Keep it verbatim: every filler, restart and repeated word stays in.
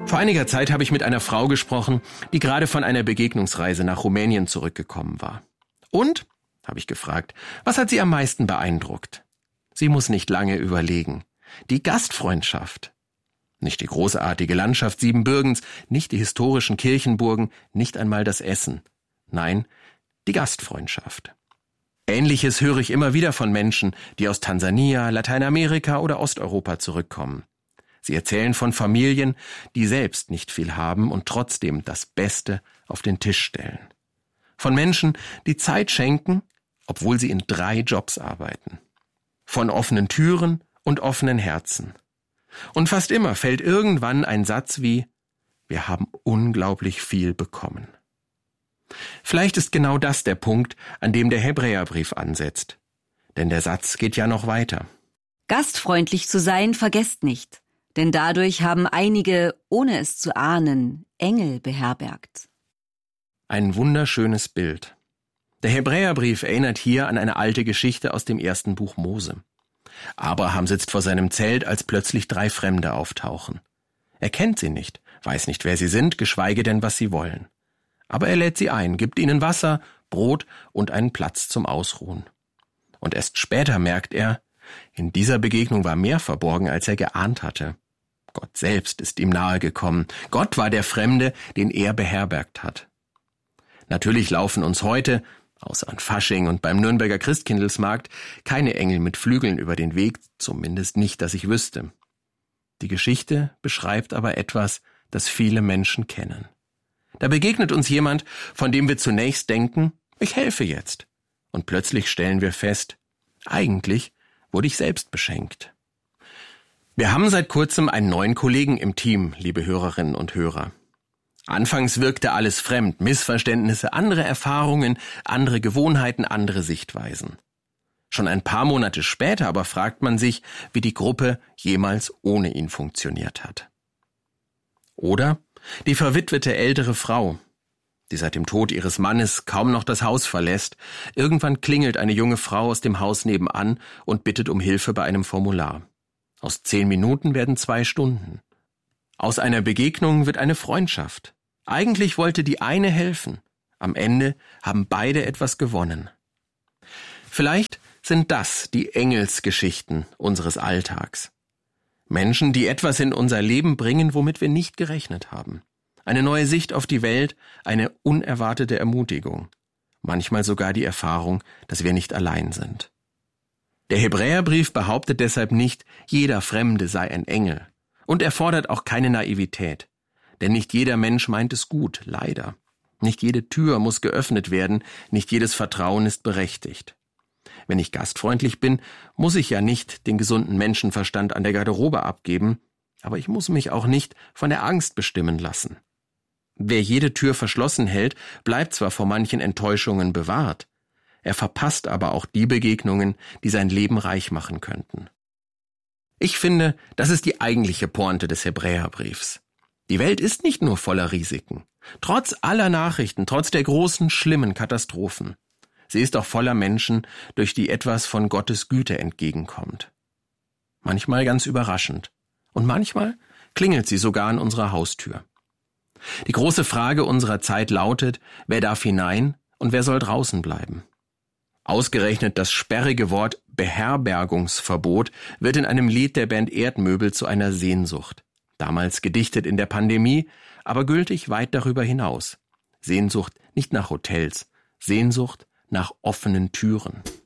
Vor einiger Zeit habe ich mit einer Frau gesprochen, die gerade von einer Begegnungsreise nach Rumänien zurückgekommen war. Und, habe ich gefragt, was hat sie am meisten beeindruckt? Sie muss nicht lange überlegen. Die Gastfreundschaft. Nicht die großartige Landschaft Siebenbürgens, nicht die historischen Kirchenburgen, nicht einmal das Essen. Nein, die Gastfreundschaft. Ähnliches höre ich immer wieder von Menschen, die aus Tansania, Lateinamerika oder Osteuropa zurückkommen. Sie erzählen von Familien, die selbst nicht viel haben und trotzdem das Beste auf den Tisch stellen. Von Menschen, die Zeit schenken, obwohl sie in drei Jobs arbeiten. Von offenen Türen und offenen Herzen. Und fast immer fällt irgendwann ein Satz wie: Wir haben unglaublich viel bekommen. Vielleicht ist genau das der Punkt, an dem der Hebräerbrief ansetzt. Denn der Satz geht ja noch weiter. Gastfreundlich zu sein, vergesst nicht. Denn dadurch haben einige, ohne es zu ahnen, Engel beherbergt. Ein wunderschönes Bild. Der Hebräerbrief erinnert hier an eine alte Geschichte aus dem ersten Buch Mose. Abraham sitzt vor seinem Zelt, als plötzlich drei Fremde auftauchen. Er kennt sie nicht, weiß nicht, wer sie sind, geschweige denn, was sie wollen. Aber er lädt sie ein, gibt ihnen Wasser, Brot und einen Platz zum Ausruhen. Und erst später merkt er, in dieser Begegnung war mehr verborgen, als er geahnt hatte. Gott selbst ist ihm nahegekommen. Gott war der Fremde, den er beherbergt hat. Natürlich laufen uns heute, außer an Fasching und beim Nürnberger Christkindlesmarkt, keine Engel mit Flügeln über den Weg, zumindest nicht, dass ich wüsste. Die Geschichte beschreibt aber etwas, das viele Menschen kennen. Da begegnet uns jemand, von dem wir zunächst denken, ich helfe jetzt. Und plötzlich stellen wir fest, eigentlich wurde ich selbst beschenkt. Wir haben seit kurzem einen neuen Kollegen im Team, liebe Hörerinnen und Hörer. Anfangs wirkte alles fremd, Missverständnisse, andere Erfahrungen, andere Gewohnheiten, andere Sichtweisen. Schon ein paar Monate später aber fragt man sich, wie die Gruppe jemals ohne ihn funktioniert hat. Oder die verwitwete ältere Frau, die seit dem Tod ihres Mannes kaum noch das Haus verlässt. Irgendwann klingelt eine junge Frau aus dem Haus nebenan und bittet um Hilfe bei einem Formular. Aus zehn Minuten werden zwei Stunden. Aus einer Begegnung wird eine Freundschaft. Eigentlich wollte die eine helfen. Am Ende haben beide etwas gewonnen. Vielleicht sind das die Engelsgeschichten unseres Alltags. Menschen, die etwas in unser Leben bringen, womit wir nicht gerechnet haben. Eine neue Sicht auf die Welt, eine unerwartete Ermutigung. Manchmal sogar die Erfahrung, dass wir nicht allein sind. Der Hebräerbrief behauptet deshalb nicht, jeder Fremde sei ein Engel. Und er fordert auch keine Naivität. Denn nicht jeder Mensch meint es gut, leider. Nicht jede Tür muss geöffnet werden, nicht jedes Vertrauen ist berechtigt. Wenn ich gastfreundlich bin, muss ich ja nicht den gesunden Menschenverstand an der Garderobe abgeben, aber ich muss mich auch nicht von der Angst bestimmen lassen. Wer jede Tür verschlossen hält, bleibt zwar vor manchen Enttäuschungen bewahrt, er verpasst aber auch die Begegnungen, die sein Leben reich machen könnten. Ich finde, das ist die eigentliche Pointe des Hebräerbriefs. Die Welt ist nicht nur voller Risiken. Trotz aller Nachrichten, trotz der großen, schlimmen Katastrophen. Sie ist auch voller Menschen, durch die etwas von Gottes Güte entgegenkommt. Manchmal ganz überraschend. Und manchmal klingelt sie sogar an unserer Haustür. Die große Frage unserer Zeit lautet, wer darf hinein und wer soll draußen bleiben? Ausgerechnet das sperrige Wort Beherbergungsverbot wird in einem Lied der Band Erdmöbel zu einer Sehnsucht. Damals gedichtet in der Pandemie, aber gültig weit darüber hinaus. Sehnsucht nicht nach Hotels, Sehnsucht nach offenen Türen.